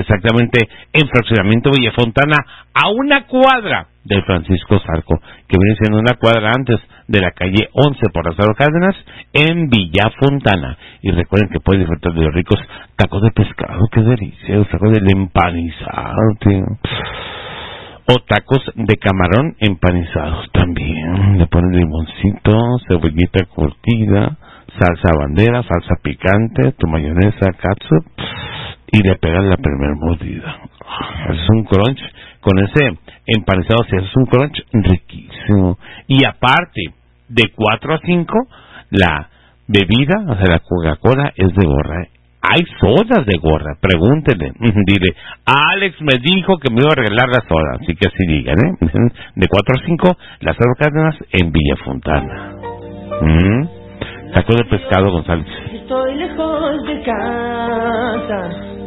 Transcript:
exactamente en Fraccionamiento Villa Fontana, a una cuadra de Francisco Zarco, que viene siendo una cuadra antes de la calle 11 por Lázaro Cárdenas, en Villa Fontana. Y recuerden que pueden disfrutar de los ricos tacos de pescado, qué delicia, los tacos del empanizado, tío. O tacos de camarón empanizados también. Le ponen limoncito, cebollita curtida, salsa bandera, salsa picante, tu mayonesa, catsup, y le pegan la primera mordida. Es un crunch. Con ese empanizado, si es un crunch riquísimo. Y aparte, de 4 a 5, la bebida, o sea, la Coca-Cola es de gorra. Hay sodas de gorra, pregúntenle. Dile, Alex me dijo que me iba a regalar la soda, así que así digan, De 4 a 5, las Cárdenas en Villa Fontana. Taco de pescado, González. Estoy lejos de casa,